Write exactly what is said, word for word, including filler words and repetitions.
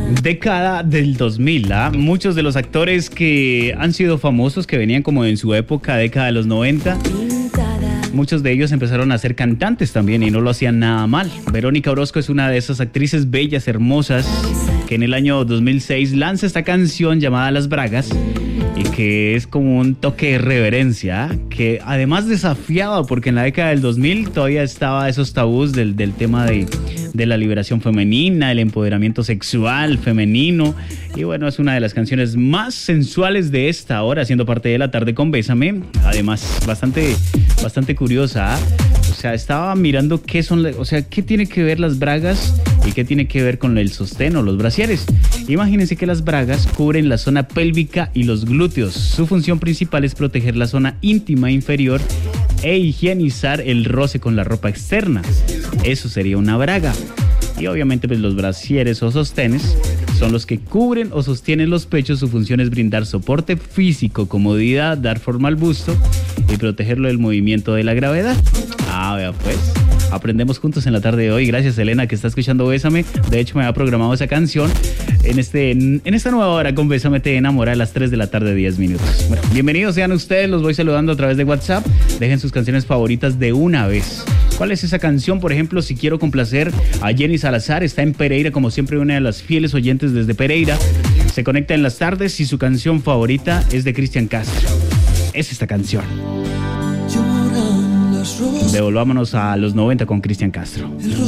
Década del dos mil, ¿ah? Muchos de los actores que han sido famosos, que venían como en su época, década de los noventa, muchos de ellos empezaron a ser cantantes también y no lo hacían nada mal. Verónica Orozco es una de esas actrices bellas, hermosas, que en el año dos mil seis lanza esta canción llamada Las Bragas, y que es como un toque de reverencia, que además desafiaba, porque en la década del dos mil todavía estaba esos tabús del, del tema de, de la liberación femenina, el empoderamiento sexual femenino, y bueno, es una de las canciones más sensuales de esta hora, haciendo parte de La Tarde con Bésame. Además, bastante, bastante curiosa, ¿eh? O sea, estaba mirando qué son, o sea, qué tiene que ver las bragas y qué tiene que ver con el sostén o los brasieres. Imagínense que las bragas cubren la zona pélvica y los glúteos. Su función principal es proteger la zona íntima inferior e higienizar el roce con la ropa externa. Eso sería una braga. Y obviamente pues los brasieres o sostenes son los que cubren o sostienen los pechos. Su función es brindar soporte físico, comodidad, dar forma al busto y protegerlo del movimiento de la gravedad. Ah, vea pues, aprendemos juntos en la tarde de hoy. Gracias, Elena, que está escuchando Bésame. De hecho, me había programado esa canción en, este, en esta nueva hora con Bésame Te Enamora a las tres de la tarde, diez minutos. Bueno, bienvenidos sean ustedes, los voy saludando a través de WhatsApp. Dejen sus canciones favoritas de una vez. ¿Cuál es esa canción? Por ejemplo, si quiero complacer a Jenny Salazar, está en Pereira, como siempre, una de las fieles oyentes desde Pereira. Se conecta en las tardes y su canción favorita es de Cristian Castro. Es esta canción. Devolvámonos a los noventa con Cristian Castro.